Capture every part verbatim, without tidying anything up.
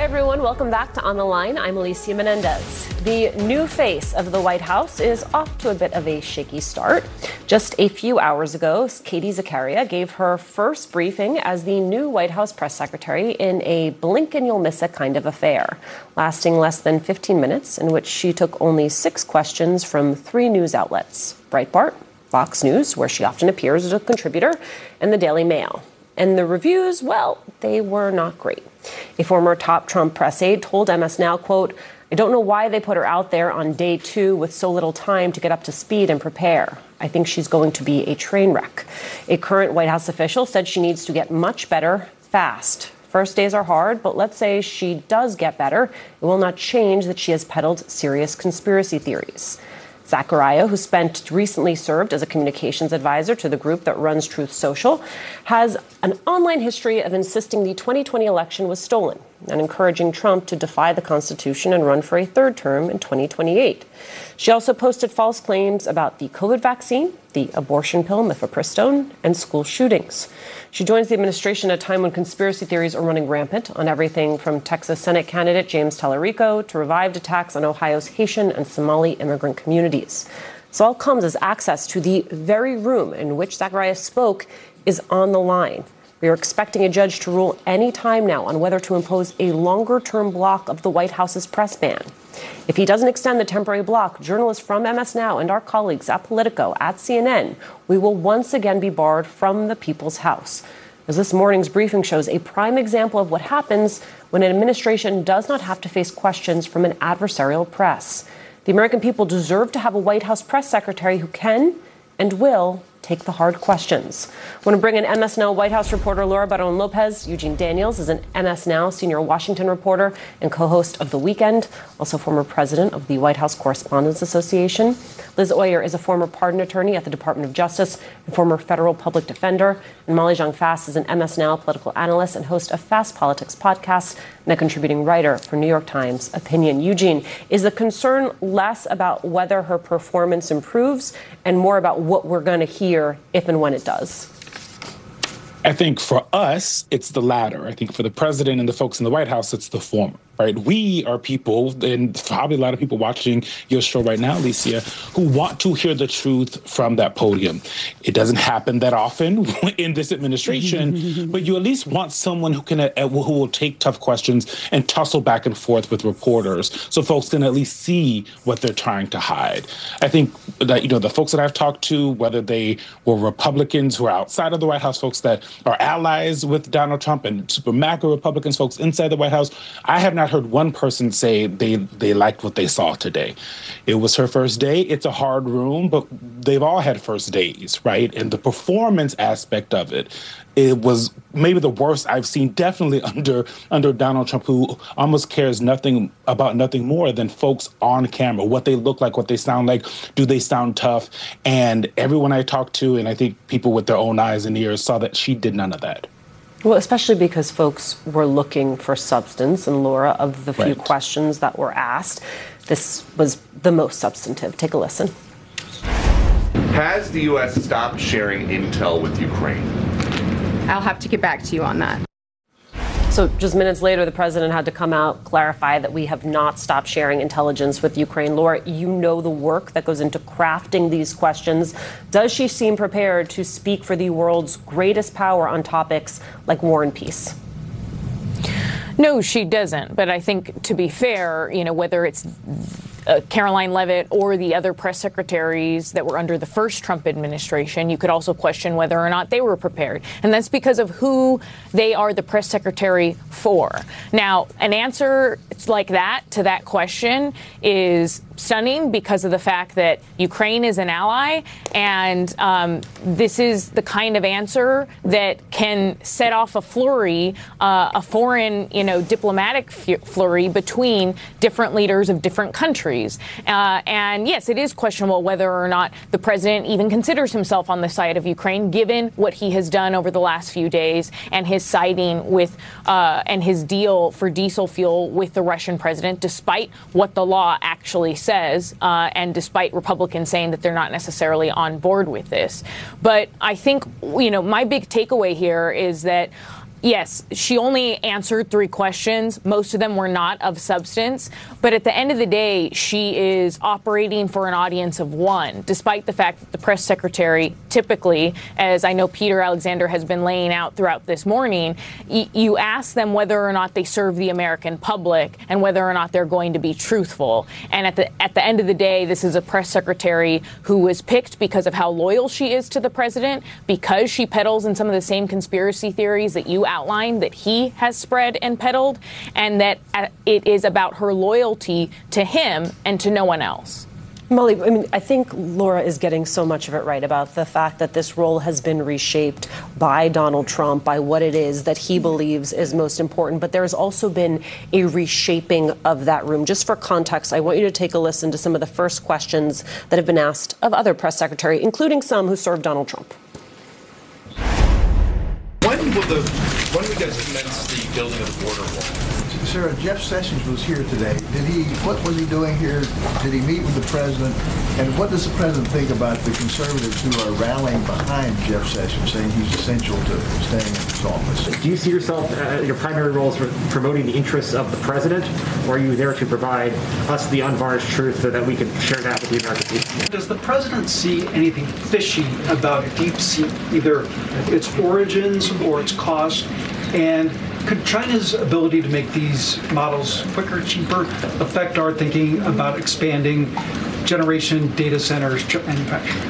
everyone. Welcome back to On the Line. I'm Alicia Menendez. The new face of the White House is off to a bit of a shaky start. Just a few hours ago, Katie Zakaria gave her first briefing as the new White House press secretary in a blink and you'll miss it kind of affair, lasting less than fifteen minutes, in which she took only six questions from three news outlets: Breitbart, Fox News, where she often appears as a contributor, and the Daily Mail. And the reviews, well, they were not great. A former top Trump press aide told M S Now, quote, "I don't know why they put her out there on day two with so little time to get up to speed and prepare. I think she's going to be a train wreck." A current White House official said she needs to get much better fast. First days are hard, but let's say she does get better. It will not change that she has peddled serious conspiracy theories. Zakaria, who spent recently served as a communications advisor to the group that runs Truth Social, has an online history of insisting the twenty twenty election was stolen and encouraging Trump to defy the Constitution and run for a third term in twenty twenty-eight. She also posted false claims about the COVID vaccine, the abortion pill mifepristone, and school shootings. She joins the administration at a time when conspiracy theories are running rampant on everything from Texas Senate candidate James Tallarico to revived attacks on Ohio's Haitian and Somali immigrant communities. This all comes as access to the very room in which Zakaria spoke is on the line. We are expecting a judge to rule any time now on whether to impose a longer-term block of the White House's press ban. If he doesn't extend the temporary block, journalists from M S Now and our colleagues at Politico, at C N N, we will once again be barred from the People's House. As this morning's briefing shows, a prime example of what happens when an administration does not have to face questions from an adversarial press. The American people deserve to have a White House press secretary who can and will take the hard questions. I want to bring in M S Now White House reporter Laura Barron Lopez. Eugene Daniels is an M S Now senior Washington reporter and co-host of The Weekend, also former president of the White House Correspondents Association. Liz Oyer is a former pardon attorney at the Department of Justice and former federal public defender. And Molly Jong-Fast is an M S Now political analyst and host of Fast Politics podcast and a contributing writer for New York Times Opinion. Eugene, is the concern less about whether her performance improves and more about what we're going to hear if and when it does? I think for us, it's the latter. I think for the president and the folks in the White House, it's the former. Right. We are people, and probably a lot of people watching your show right now, Alicia, who want to hear the truth from that podium. It doesn't happen that often in this administration, but you at least want someone who can, uh, who will take tough questions and tussle back and forth with reporters so folks can at least see what they're trying to hide. I think that, you know, the folks that I've talked to, whether they were Republicans who are outside of the White House, folks that are allies with Donald Trump, and super MAGA Republicans, folks inside the White House, I have not heard one person say they they liked what they saw today. It was her first day. It's a hard room, but they've all had first days, right? And the performance aspect of it, it was maybe the worst I've seen, definitely under under Donald Trump, who almost cares nothing about nothing more than folks on camera, what they look like, what they sound like, do they sound tough? And everyone I talked to, and I think people with their own eyes and ears, saw that she did none of that. Well, especially because folks were looking for substance, and Laura, of the few Right. questions that were asked, this was the most substantive. Take a listen. Has the U S stopped sharing intel with Ukraine? I'll have to get back to you on that. So just minutes later, the president had to come out, clarify that we have not stopped sharing intelligence with Ukraine. Laura, you know the work that goes into crafting these questions. Does she seem prepared to speak for the world's greatest power on topics like war and peace? No, she doesn't. But I think, to be fair, you know, whether it's Uh, Caroline Leavitt or the other press secretaries that were under the first Trump administration, you could also question whether or not they were prepared. And that's because of who they are the press secretary for. Now, an answer like that to that question is stunning because of the fact that Ukraine is an ally. And um, this is the kind of answer that can set off a flurry, uh, a foreign, you know, diplomatic f- flurry between different leaders of different countries. Uh, and yes, it is questionable whether or not the president even considers himself on the side of Ukraine, given what he has done over the last few days and his siding with uh, and his deal for diesel fuel with the Russian president, despite what the law actually says, uh, and despite Republicans saying that they're not necessarily on board with this. But I think, you know, my big takeaway here is that yes, she only answered three questions. Most of them were not of substance. But at the end of the day, she is operating for an audience of one, despite the fact that the press secretary typically, as I know Peter Alexander has been laying out throughout this morning, y- you ask them whether or not they serve the American public and whether or not they're going to be truthful. And at the at the end of the day, this is a press secretary who was picked because of how loyal she is to the president, because she peddles in some of the same conspiracy theories that you outlined that he has spread and peddled, and that it is about her loyalty to him and to no one else. Molly, I mean, I think Laura is getting so much of it right about the fact that this role has been reshaped by Donald Trump, by what it is that he believes is most important. But there's also been a reshaping of that room. Just for context, I want you to take a listen to some of the first questions that have been asked of other press secretaries, including some who served Donald Trump. When will the when will you guys commence the building of the border wall? Sarah, Jeff Sessions was here today. Did he? What was he doing here? Did he meet with the president? And what does the president think about the conservatives who are rallying behind Jeff Sessions, saying he's essential to staying in his office? Do you see yourself, uh, your primary role is for promoting the interests of the president, or are you there to provide us the unvarnished truth so that we can share that with the American people? Does the president see anything fishy about DeepSeek, either its origins or its cost? And could China's ability to make these models quicker, cheaper, affect our thinking about expanding generation data centers, chip manufacturing?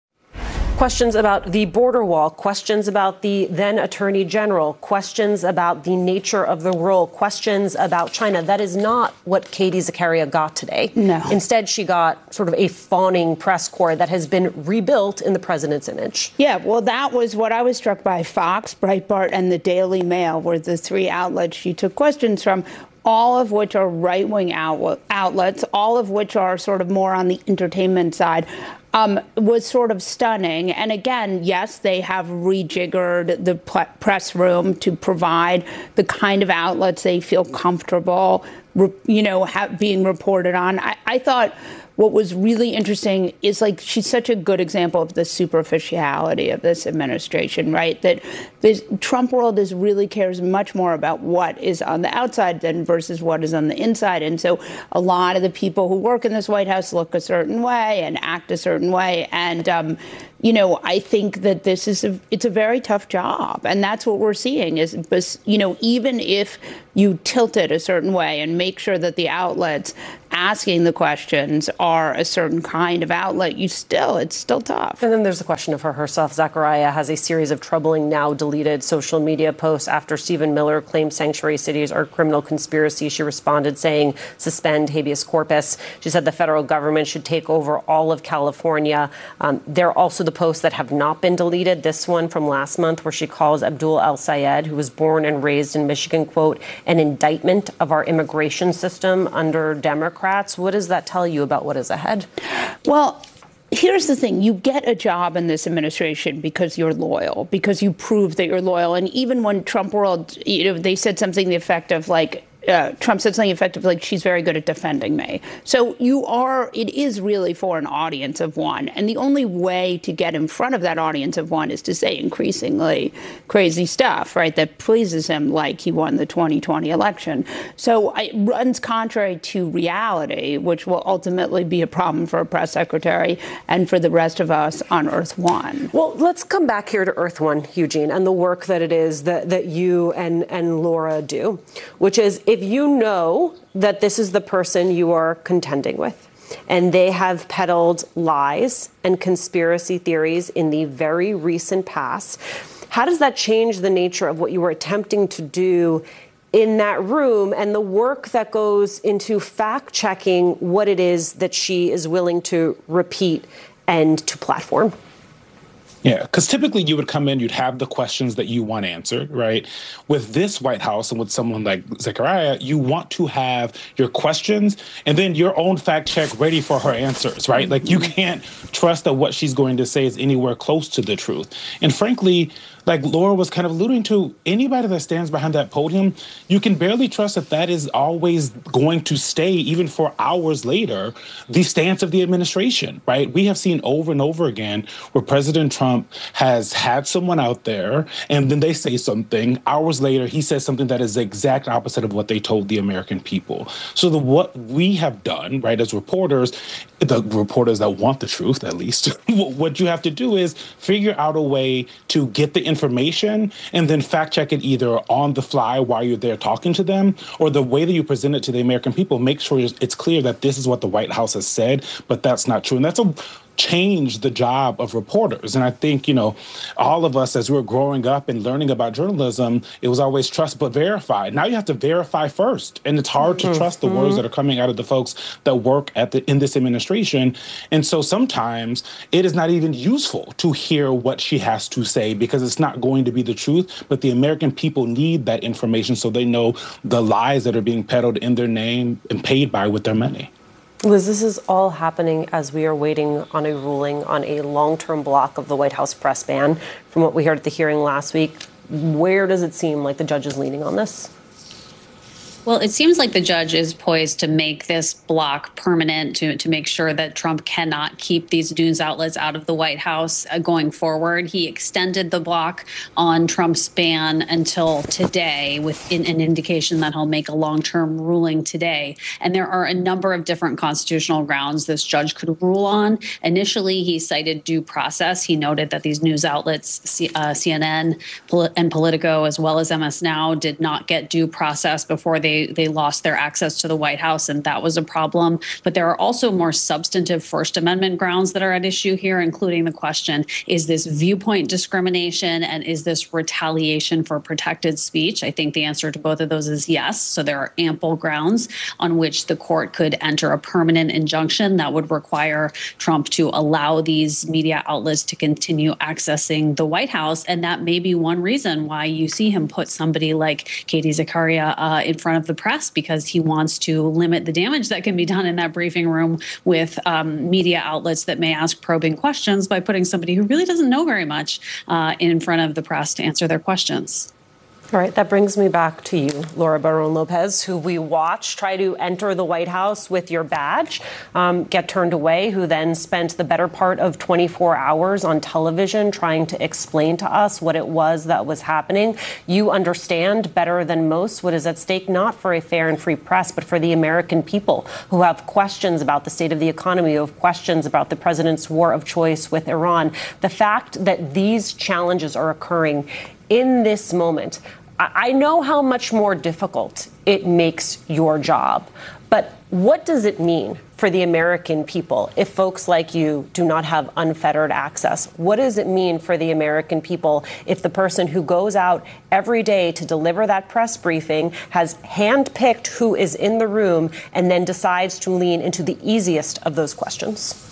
Questions about the border wall, questions about the then Attorney General, questions about the nature of the role, questions about China. That is not what Katie Zakaria got today. No. Instead, she got sort of a fawning press corps that has been rebuilt in the president's image. Yeah, well, that was what I was struck by. Fox, Breitbart, and the Daily Mail were the three outlets she took questions from, all of which are right-wing outlets, all of which are sort of more on the entertainment side. Um, was sort of stunning. And again, yes, they have rejiggered the press room to provide the kind of outlets they feel comfortable, you know, have, being reported on. I, I thought what was really interesting is, like, she's such a good example of the superficiality of this administration, right? That the Trump world is really cares much more about what is on the outside than versus what is on the inside. And so a lot of the people who work in this White House look a certain way and act a certain way. And, um, you know, I think that this is a, it's a very tough job. And that's what we're seeing is, you know, even if you tilt it a certain way and make sure that the outlets asking the questions are a certain kind of outlet, you still, it's still tough. And then there's the question of her herself. Zakaria has a series of troubling, now deleted social media posts after Stephen Miller claimed sanctuary cities are criminal conspiracy. She responded saying, suspend habeas corpus. She said the federal government should take over all of California. Um, there are also the posts that have not been deleted. This one from last month where she calls Abdul El-Sayed, who was born and raised in Michigan, quote, an indictment of our immigration system under Democrats. What does that tell you about what is ahead? Well, here's the thing. You get a job in this administration because you're loyal, because you prove that you're loyal. And even when Trump world, you know, they said something to the effect of, like, Uh, Trump said something effective like, she's very good at defending me. So you are, it is really for an audience of one. And the only way to get in front of that audience of one is to say increasingly crazy stuff, right, that pleases him, like he won the twenty twenty election. So it runs contrary to reality, which will ultimately be a problem for a press secretary and for the rest of us on Earth One. Well, let's come back here to Earth One, Eugene, and the work that it is that, that you and, and Laura do, which is, if you know that this is the person you are contending with, and they have peddled lies and conspiracy theories in the very recent past, how does that change the nature of what you were attempting to do in that room and the work that goes into fact-checking what it is that she is willing to repeat and to platform? Yeah, because typically you would come in, you'd have the questions that you want answered, right? With this White House and with someone like Zakaria, you want to have your questions and then your own fact check ready for her answers, right? Like, you can't trust that what she's going to say is anywhere close to the truth. And frankly, like Laura was kind of alluding to, anybody that stands behind that podium, you can barely trust that that is always going to stay, even for hours later, the stance of the administration, right? We have seen over and over again where President Trump has had someone out there and then they say something. Hours later, he says something that is the exact opposite of what they told the American people. So the what we have done, right, as reporters, the reporters that want the truth, at least, what you have to do is figure out a way to get the information and then fact check it either on the fly while you're there talking to them, or the way that you present it to the American people, make sure it's clear that this is what the White House has said, but that's not true. And that's a change the job of reporters. And I think, you know, all of us, as we were growing up and learning about journalism, it was always trust but verify. Now you have to verify first. And it's hard to mm-hmm. trust the words that are coming out of the folks that work at the in this administration. And so sometimes it is not even useful to hear what she has to say because it's not going to be the truth. But the American people need that information so they know the lies that are being peddled in their name and paid by with their money. Liz, this is all happening as we are waiting on a ruling on a long-term block of the White House press ban. From what we heard at the hearing last week, where does it seem like the judge is leaning on this? Well, it seems like the judge is poised to make this block permanent, to, to make sure that Trump cannot keep these news outlets out of the White House uh, going forward. He extended the block on Trump's ban until today, with in, an indication that he'll make a long-term ruling today. And there are a number of different constitutional grounds this judge could rule on. Initially, he cited due process. He noted that these news outlets, C, uh, C N N and Politico, as well as M S Now, did not get due process before they They, they lost their access to the White House, and that was a problem. But there are also more substantive First Amendment grounds that are at issue here, including the question, is this viewpoint discrimination and is this retaliation for protected speech? I think the answer to both of those is yes. So there are ample grounds on which the court could enter a permanent injunction that would require Trump to allow these media outlets to continue accessing the White House. And that may be one reason why you see him put somebody like Katie Zakaria uh, in front of the press, because he wants to limit the damage that can be done in that briefing room with um, media outlets that may ask probing questions by putting somebody who really doesn't know very much uh, in front of the press to answer their questions. All right, that brings me back to you, Laura Barron Lopez, who we watched try to enter the White House with your badge, um, get turned away, who then spent the better part of twenty-four hours on television trying to explain to us what it was that was happening. You understand better than most what is at stake, not for a fair and free press, but for the American people who have questions about the state of the economy, who have questions about the president's war of choice with Iran. The fact that these challenges are occurring in this moment, I know how much more difficult it makes your job, but what does it mean for the American people if folks like you do not have unfettered access? What does it mean for the American people if the person who goes out every day to deliver that press briefing has handpicked who is in the room and then decides to lean into the easiest of those questions?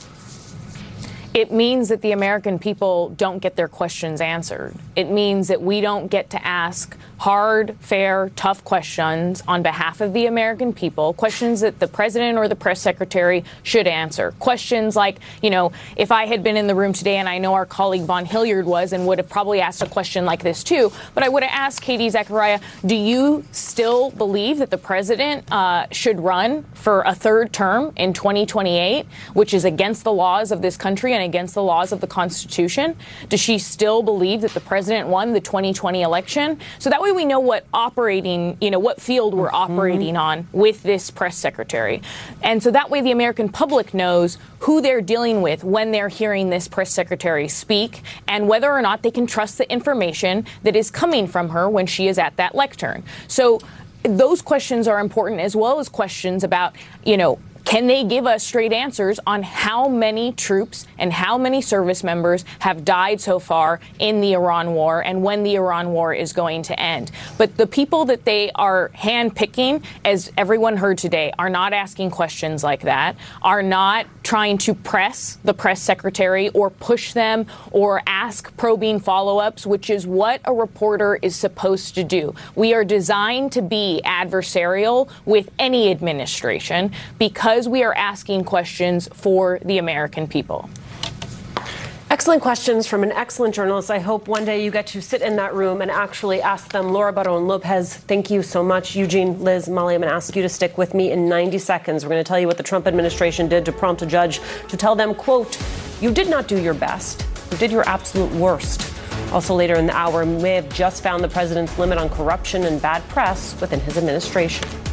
It means that the American people don't get their questions answered. It means that we don't get to ask hard, fair, tough questions on behalf of the American people, questions that the president or the press secretary should answer. Questions like, you know, if I had been in the room today, and I know our colleague Von Hilliard was and would have probably asked a question like this too, but I would have asked Katie Zakaria, do you still believe that the president uh, should run for a third term in twenty twenty-eight, which is against the laws of this country and against the laws of the Constitution? Does she still believe that the president won the twenty twenty election? So that way we know what operating, you know, what field we're mm-hmm. operating on with this press secretary. And so that way the American public knows who they're dealing with when they're hearing this press secretary speak and whether or not they can trust the information that is coming from her when she is at that lectern. So those questions are important, as well as questions about, you know, can they give us straight answers on how many troops and how many service members have died so far in the Iran war and when the Iran war is going to end? But the people that they are handpicking, as everyone heard today, are not asking questions like that, are not trying to press the press secretary or push them or ask probing follow-ups, which is what a reporter is supposed to do. We are designed to be adversarial with any administration because we are asking questions for the American people. Excellent questions from an excellent journalist. I hope one day you get to sit in that room and actually ask them. Laura Barron Lopez, thank you so much. Eugene, Liz, Molly, I'm going to ask you to stick with me in ninety seconds. We're going to tell you what the Trump administration did to prompt a judge to tell them, quote, you did not do your best. You did your absolute worst. Also later in the hour, we may have just found the president's limit on corruption and bad press within his administration.